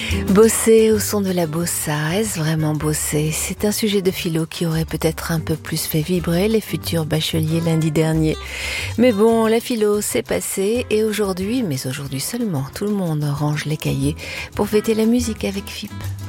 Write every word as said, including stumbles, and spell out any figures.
Bosser au son de la bossa, est-ce vraiment bosser? C'est un sujet de philo qui aurait peut-être un peu plus fait vibrer les futurs bacheliers lundi dernier. Mais bon, la philo, c'est passé et aujourd'hui, mais aujourd'hui seulement, tout le monde range les cahiers pour fêter la musique avec F I P.